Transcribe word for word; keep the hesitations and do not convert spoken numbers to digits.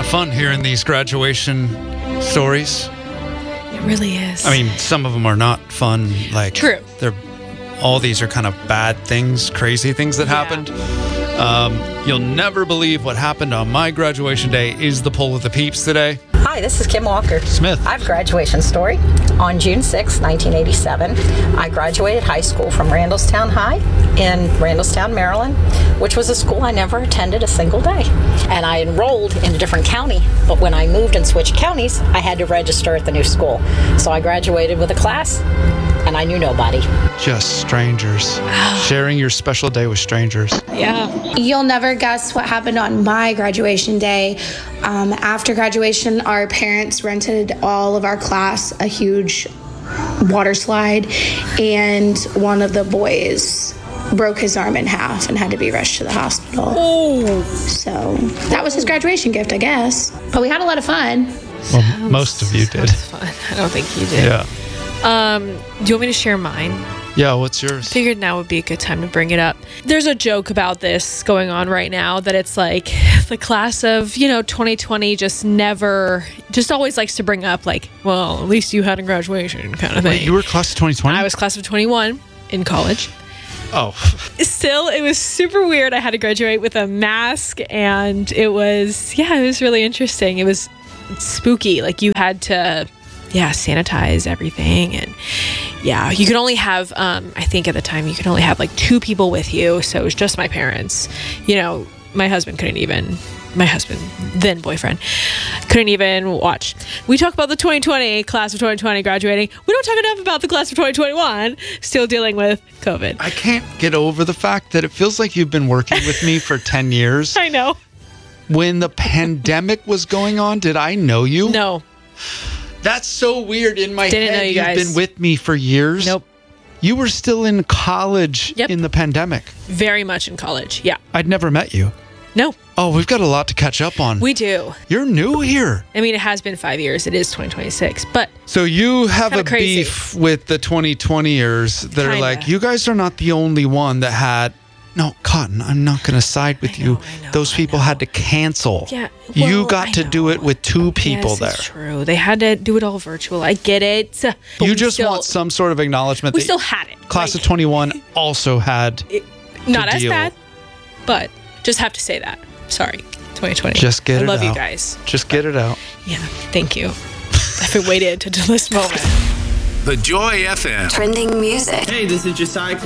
of fun hearing these graduation stories. It really is. I mean, some of them are not fun. Like, True. They're all these are kind of bad things, crazy things that Yeah. happened. Um, you'll never believe what happened on my graduation day. Is the poll of the peeps today? Hi, this is Kim Walker. Smith. I have a graduation story. On June sixth, nineteen eighty-seven, I graduated high school from Randallstown High in Randallstown, Maryland, which was a school I never attended a single day. And I enrolled in a different county, but when I moved and switched counties, I had to register at the new school. So I graduated with a class, and I knew nobody. Just strangers. Sharing your special day with strangers. Yeah. You'll never guess what happened on my graduation day. Um, after graduation, our parents rented all of our class a huge water slide, and one of the boys broke his arm in half and had to be rushed to the hospital. Oh. So that was his graduation gift, I guess. But we had a lot of fun. Well, most of you did. Sounds fun. I don't think you did. Yeah. Um, do you want me to share mine? Yeah, what's yours? Figured now would be a good time to bring it up. There's a joke about this going on right now that it's like the class of, you know, twenty twenty just never, just always likes to bring up like, well, at least you had a graduation kind of thing. Wait, you were class of twenty twenty? I was class of twenty-one in college. Oh. Still, it was super weird. I had to graduate with a mask, and it was, yeah, it was really interesting. It was spooky. Like, you had to, yeah, sanitize everything. And yeah, you could only have, um, I think at the time, you could only have like two people with you. So it was just my parents. You know, my husband couldn't even, my husband, then boyfriend, couldn't even watch. We talk about the twenty twenty class of twenty twenty graduating. We don't talk enough about the class of twenty twenty-one still dealing with COVID. I can't get over the fact that it feels like you've been working with me for ten years. I know. When the pandemic was going on, did I know you? No. That's so weird. In my Didn't head, know you you've guys. been with me for years. Nope. You were still in college Yep. in the pandemic. Very much in college. Yeah. I'd never met you. No, Oh, we've got a lot to catch up on. we do. You're new here. I mean, it has been five years. It is twenty twenty-six, but So you have Kinda a crazy. beef with the twenty twenty-ers that are Kinda. like, you guys are not the only one that had... No, Cotton, I'm not going to side with I you. know, I know, Those I people know. had to cancel. yeah. you well, got I to do it know. with two people yes, there. It's true. They had to do it all virtual. I get it. But You we just still, want some sort of acknowledgement We that still had it. class Like, of twenty-one also had... not as deal. bad, but just have to say that. Sorry, twenty twenty. Just get I it love you out. guys. Just get it out. Yeah, thank you. I've been waited to do this moment. The Joy F M. Trending music. Hey, this is Josiah